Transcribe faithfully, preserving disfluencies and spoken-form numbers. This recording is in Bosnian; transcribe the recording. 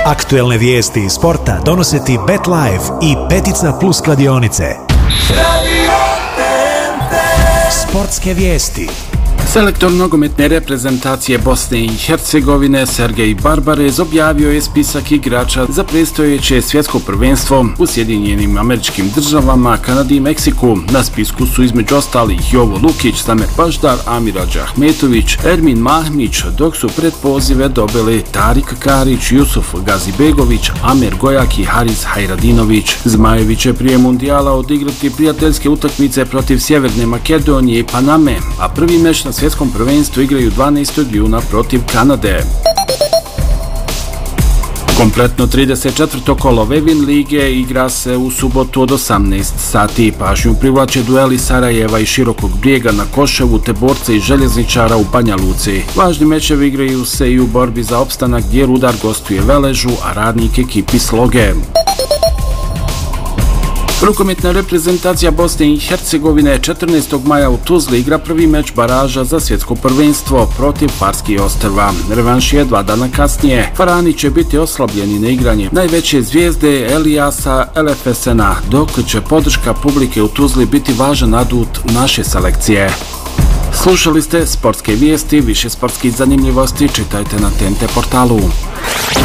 Aktuelne vijesti iz sporta donose ti BetLife i Petica Plus kladionice. Sportske vijesti. Selektor nogometne reprezentacije Bosne i Hercegovine Sergej Barbarez objavio je spisak igrača za predstojeće svjetsko prvenstvo u Sjedinjenim Američkim Državama, Kanadi i Meksiku. Na spisku su između ostalih Jovo Lukić, Samer Baždar, Amir Ahmetović, Ermin Mahmić, dok su predpozive dobili Tarik Karić, Jusuf Gazibegović, Amer Gojak i Haris Hajradinović. Zmajevi će prije mundijala odigrati prijateljske utakmice protiv Sjeverne Makedonije i Paname, a prvi meč na svjetskom prvenstvu igraju dvanaestog juna protiv Kanade. Kompletno trideset četvrto kolo Vevin lige igra se u subotu od osamnaest sati. Pažnju privlače dueli Sarajeva i Širokog Brijega na Koševu te Borca i Željezničara u Banja Luci. Važni mečevi igraju se i u borbi za opstanak gdje Rudar gostuje Veležu, a Radnik ekipi Sloge. Rukometna reprezentacija Bosne i Hercegovine četrnaestog maja u Tuzli igra prvi meč baraža za svjetsko prvenstvo protiv Farskih ostrva. Revanš je dva dana kasnije. Farani će biti oslabljeni na igranje najveće zvijezde Elijasa Elefesena, dok će podrška publike u Tuzli biti važan adut naše selekcije. Slušali ste sportske vijesti, više sportskih zanimljivosti čitajte na T N T portalu.